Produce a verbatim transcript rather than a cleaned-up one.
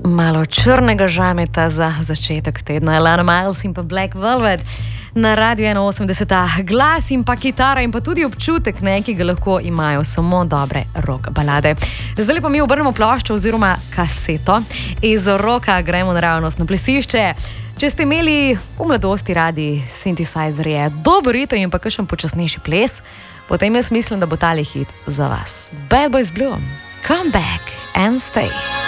Malo črnega žameta za začetek tedna. Alana Miles in pa Black Velvet na Radio ena osemdeset. Glas in pa kitara in pa tudi občutek, ne, ki ga lahko imajo samo dobre rock balade. Zdaj pa mi obrnemo ploščo oziroma kaseto. Iz roka gremo naravnost na plesišče. Če ste imeli v mladosti radi synthesizerje, dober ritem in pa kakšen počasnejši ples, potem jaz mislim, da bo tale hit za vas. Bad Boys Blue, Come Back and Stay.